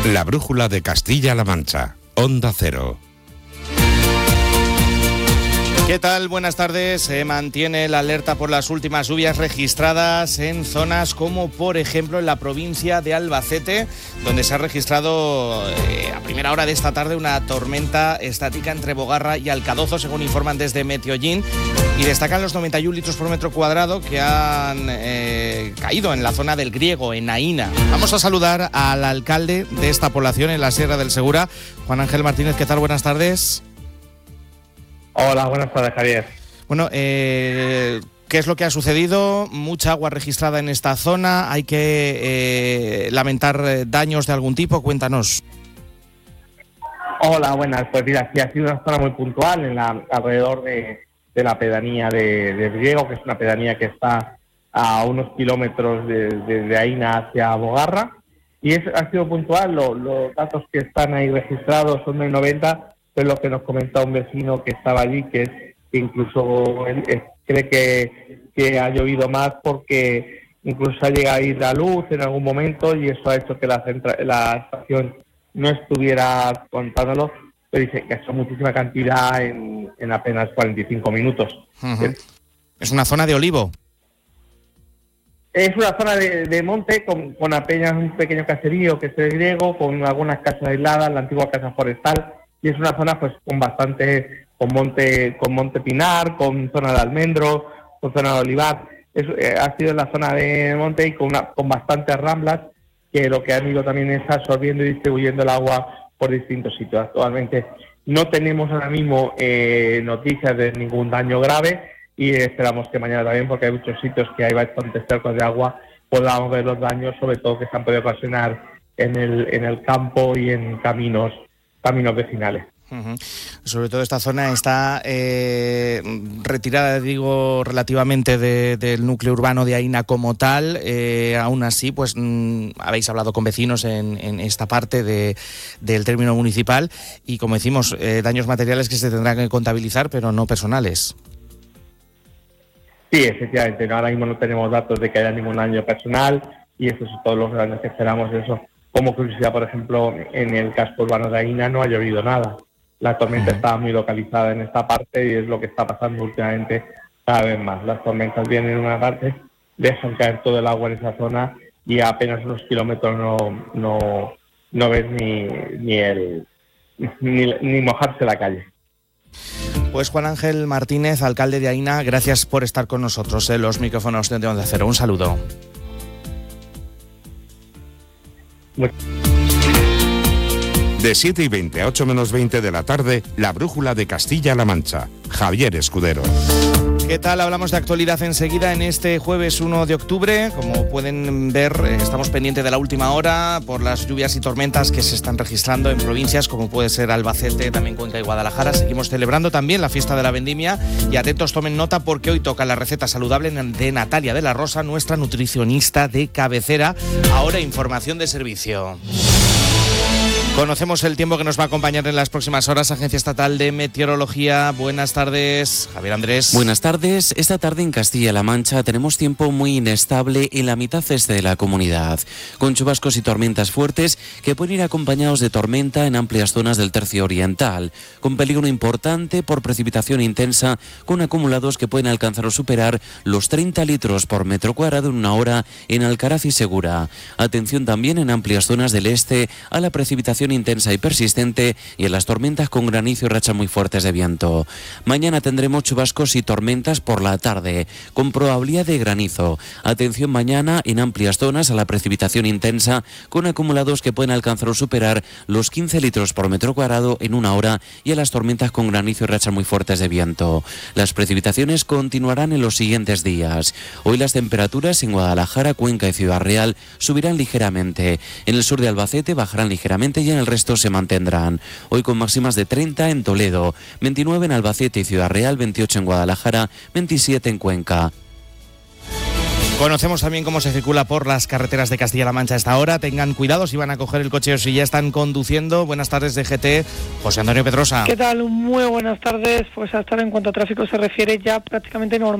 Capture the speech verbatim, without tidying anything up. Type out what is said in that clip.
La brújula de Castilla-La Mancha. Onda Cero. ¿Qué tal? Buenas tardes. Se mantiene la alerta por las últimas lluvias registradas en zonas como, por ejemplo, en la provincia de Albacete, donde se ha registrado eh, a primera hora de esta tarde una tormenta estática entre Bogarra y Alcadozo, según informan desde Meteollín, y destacan los noventa y un litros por metro cuadrado que han eh, caído en la zona del Griego, en Aína. Vamos a saludar al alcalde de esta población en la Sierra del Segura, Juan Ángel Martínez. ¿Qué tal? Buenas tardes. Hola, buenas tardes, Javier. Bueno, eh, ¿qué es lo que ha sucedido? Mucha agua registrada en esta zona. ¿Hay que eh, lamentar daños de algún tipo? Cuéntanos. Hola, buenas. Pues mira, sí ha sido una zona muy puntual en la, alrededor de, de la pedanía de, de Griego, que es una pedanía que está a unos kilómetros de, de, de Aína hacia Bogarra. Y es, ha sido puntual. Lo, los datos que están ahí registrados son del noventa. Es lo que nos comentó un vecino que estaba allí, que es que incluso él, él cree que, que ha llovido más porque incluso ha llegado a ir la luz en algún momento y eso ha hecho que la, centra, la estación no estuviera contándolo, pero dice que es muchísima cantidad en, en apenas cuarenta y cinco minutos. Uh-huh. ¿Es, ¿Es una zona de olivo? Es una zona de, de monte con, con apenas un pequeño caserío que es el Griego, con algunas casas aisladas, la antigua casa forestal. Y es una zona pues con bastante, con monte, con monte pinar, con zona de almendro, con zona de olivar. Es, eh, ha sido en la zona de monte y con, una, con bastantes ramblas que lo que han ido también es absorbiendo y distribuyendo el agua por distintos sitios. Actualmente no tenemos ahora mismo eh, noticias de ningún daño grave y esperamos que mañana también, porque hay muchos sitios que hay bastantes cercos de agua, podamos ver los daños, sobre todo que se han podido ocasionar en el, en el campo y en caminos caminos vecinales. Uh-huh. Sobre todo esta zona está eh, retirada, digo, relativamente de, del núcleo urbano de Aína como tal. Eh, aún así, pues mmm, habéis hablado con vecinos en, en esta parte de, del término municipal y, como decimos, eh, daños materiales que se tendrán que contabilizar, pero no personales. Sí, efectivamente. No, ahora mismo no tenemos datos de que haya ningún daño personal y estos son todos los daños que esperamos. Eso. Como curiosidad, por ejemplo, en el casco urbano de Aína no ha llovido nada. La tormenta uh-huh. estaba muy localizada en esta parte y es lo que está pasando últimamente cada vez más. Las tormentas vienen en una parte, dejan caer todo el agua en esa zona y a apenas unos kilómetros no no no ves ni ni el ni, ni mojarse la calle. Pues Juan Ángel Martínez, alcalde de Aína, gracias por estar con nosotros en los micrófonos de Onda Cero. Un saludo. De siete y veinte a ocho menos veinte de la tarde, la brújula de Castilla-La Mancha. Javier Escudero. ¿Qué tal? Hablamos de actualidad enseguida en este jueves uno de octubre. Como pueden ver, estamos pendientes de la última hora por las lluvias y tormentas que se están registrando en provincias como puede ser Albacete, también Cuenca y Guadalajara. Seguimos celebrando también la fiesta de la vendimia y atentos, tomen nota porque hoy toca la receta saludable de Natalia de la Rosa, nuestra nutricionista de cabecera. Ahora información de servicio. Conocemos el tiempo que nos va a acompañar en las próximas horas. Agencia Estatal de Meteorología. Buenas tardes, Javier Andrés. Buenas tardes. Esta tarde en Castilla-La Mancha tenemos tiempo muy inestable en la mitad este de la comunidad, con chubascos y tormentas fuertes que pueden ir acompañados de tormenta en amplias zonas del tercio oriental, con peligro importante por precipitación intensa, con acumulados que pueden alcanzar o superar los treinta litros por metro cuadrado en una hora en Alcaraz y Segura. Atención también en amplias zonas del este a la precipitación intensa y persistente y en las tormentas con granizo y rachas muy fuertes de viento. Mañana tendremos chubascos y tormentas por la tarde, con probabilidad de granizo. Atención mañana en amplias zonas a la precipitación intensa, con acumulados que pueden alcanzar o superar los quince litros por metro cuadrado en una hora y a las tormentas con granizo y rachas muy fuertes de viento. Las precipitaciones continuarán en los siguientes días. Hoy las temperaturas en Guadalajara, Cuenca y Ciudad Real subirán ligeramente. En el sur de Albacete bajarán ligeramente y en el resto se mantendrán. Hoy con máximas de treinta en Toledo, veintinueve en Albacete y Ciudad Real, veintiocho en Guadalajara, veintisiete en Cuenca. Conocemos también cómo se circula por las carreteras de Castilla-La Mancha a esta hora. Tengan cuidado si van a coger el coche o si ya están conduciendo. Buenas tardes, D G T. José Antonio Pedrosa. ¿Qué tal? Muy buenas tardes. Pues hasta ahora en cuanto a tráfico se refiere ya prácticamente normal.